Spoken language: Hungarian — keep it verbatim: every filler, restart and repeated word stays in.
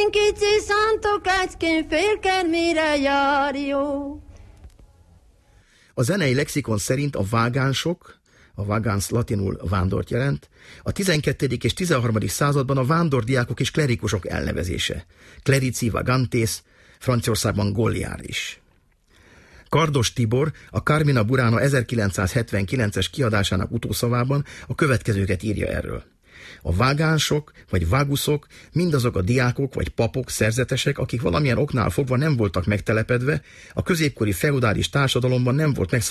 Én kicsi szántokácskén félker mire jár jó. A zenei lexikon szerint a vágánsok, a vagáns latinul vándort jelent, a tizenkettedik és tizenharmadik században a vándordiákok és klerikusok elnevezése. Clerici vagantes, Franciaországban Goliáris. Kardos Tibor a Carmina Burana ezerkilencszázhetvenkilences kiadásának utószavában a következőket írja erről. A vágánsok vagy váguszok mindazok a diákok vagy papok, szerzetesek, akik valamilyen oknál fogva nem voltak megtelepedve, a középkori feudális társadalomban nem volt meg